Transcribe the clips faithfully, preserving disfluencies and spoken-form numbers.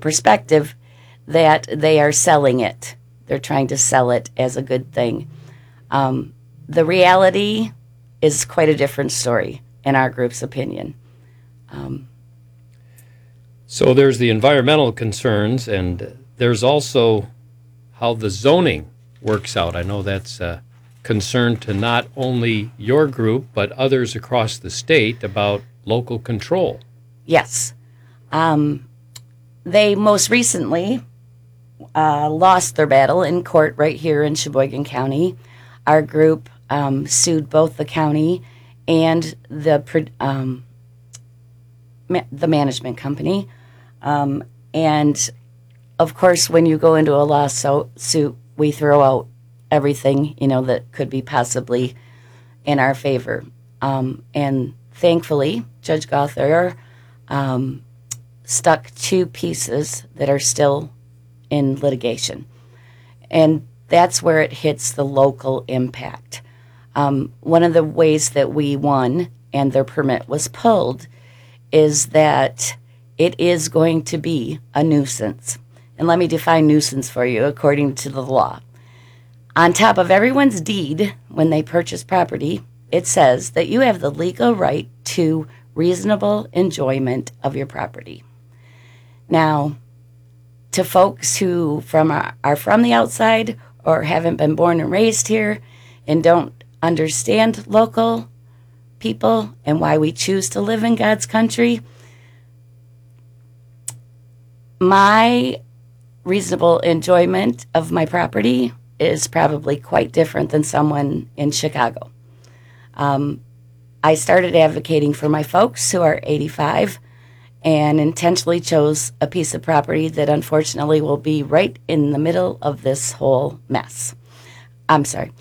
perspective that they are selling it. They're trying to sell it as a good thing. Um, the reality is quite a different story, in our group's opinion. Um, so there's the environmental concerns, and there's also how the zoning works out. I know that's a concern to not only your group, but others across the state about local control. Yes. Um, they most recently uh, lost their battle in court right here in Sheboygan County. Our group um, sued both the county and the um, ma- the management company. Um, and, of course, when you go into a lawsuit, we throw out everything, you know, that could be possibly in our favor. Um, and thankfully, Judge Gother um, stuck two pieces that are still in litigation. And that's where it hits the local impact. Um, one of the ways that we won and their permit was pulled is that it is going to be a nuisance. And let me define nuisance for you according to the law. On top of everyone's deed, when they purchase property, it says that you have the legal right to reasonable enjoyment of your property. Now, to folks who from our, are from the outside or haven't been born and raised here and don't understand local people and why we choose to live in God's country, my reasonable enjoyment of my property is probably quite different than someone in Chicago. Um, I started advocating for my folks who are eighty-five and intentionally chose a piece of property that unfortunately will be right in the middle of this whole mess. I'm sorry.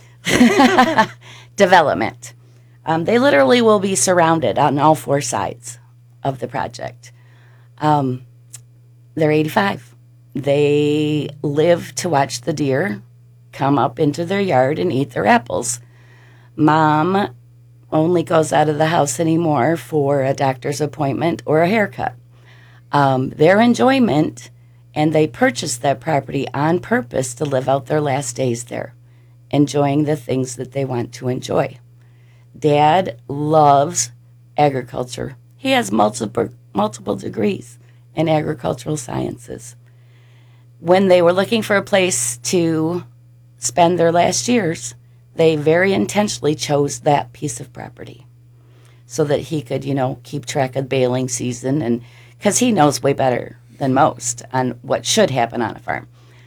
Development. Um, they literally will be surrounded on all four sides of the project. Um, they're eighty-five. They live to watch the deer come up into their yard and eat their apples. Mom only goes out of the house anymore for a doctor's appointment or a haircut. Um, their enjoyment, and they purchased that property on purpose to live out their last days there, enjoying the things that they want to enjoy. Dad loves agriculture. He has multiple multiple degrees in agricultural sciences. When they were looking for a place to spend their last years, they very intentionally chose that piece of property so that he could, you know, keep track of baling season, and because he knows way better than most on what should happen on a farm.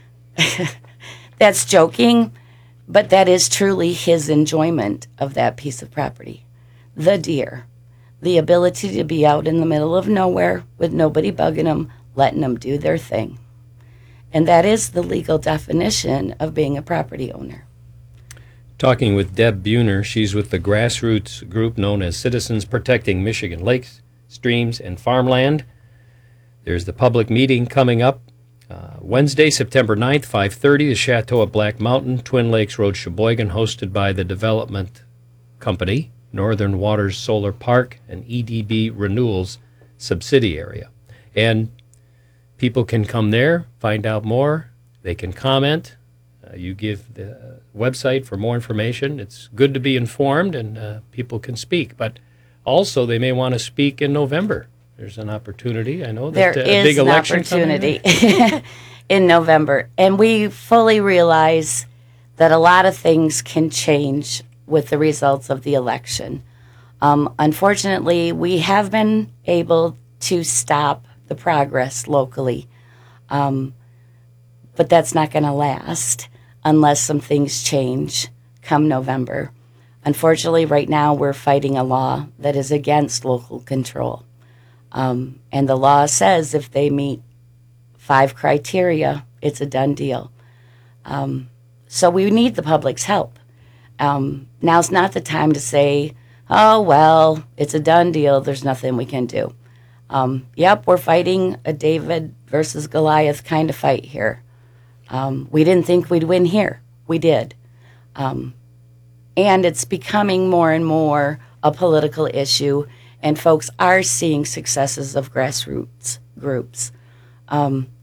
That's joking, but that is truly his enjoyment of that piece of property. The deer, the ability to be out in the middle of nowhere with nobody bugging them, letting them do their thing. And that is the legal definition of being a property owner. Talking with Deb Buhner, she's with the grassroots group known as Citizens Protecting Michigan Lakes, Streams, and Farmland. There's the public meeting coming up uh, Wednesday, September ninth, five thirty, the Chateau at Black Mountain, Twin Lakes Road, Sheboygan, hosted by the development company, Northern Waters Solar Park, and E D B Renewals subsidiary. And people can come there, find out more. They can comment. Uh, you give the website for more information. It's good to be informed, and uh, people can speak. But also, they may want to speak in November. There's an opportunity. I know that there uh, a is big an election opportunity in November. And we fully realize that a lot of things can change with the results of the election. Um, unfortunately, we have been able to stop the progress locally. Um, but that's not going to last unless some things change come November. Unfortunately, right now we're fighting a law that is against local control. Um, and the law says if they meet five criteria, it's a done deal. Um, so we need the public's help. Um, now's not the time to say, oh, well, it's a done deal. There's nothing we can do. Um, yep, we're fighting a David versus Goliath kind of fight here. Um, we didn't think we'd win here. We did. Um, and it's becoming more and more a political issue, and folks are seeing successes of grassroots groups. Um,